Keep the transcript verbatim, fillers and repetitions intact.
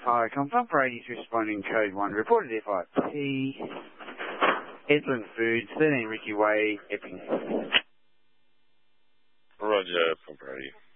Hi, Confirm Brady's responding code one. Reported F I P. Edlin Foods, thirteen Ricky Way, Epping. Roger, from Brady.